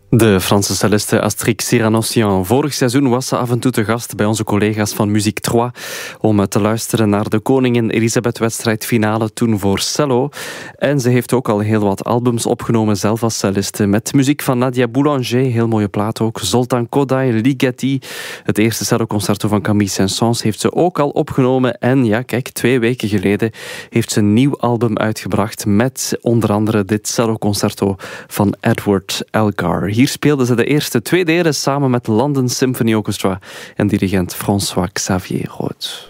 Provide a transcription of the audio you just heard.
De Franse celliste Astrid Cyranossian. Vorig seizoen was ze af en toe te gast bij onze collega's van Musique 3 om te luisteren naar de Koningin Elisabeth-wedstrijd finale toen voor cello. En ze heeft ook al heel wat albums opgenomen, zelf als celliste, met muziek van Nadia Boulanger, heel mooie plaat ook, Zoltan Kodály, Ligeti. Het eerste celloconcerto van Camille Saint-Saëns heeft ze ook al opgenomen. En ja, kijk, 2 weken geleden heeft ze een nieuw album uitgebracht met onder andere dit celloconcerto van Edward Elgar. Hier speelden ze de eerste 2 delen samen met London Symphony Orchestra en dirigent François Xavier Roth.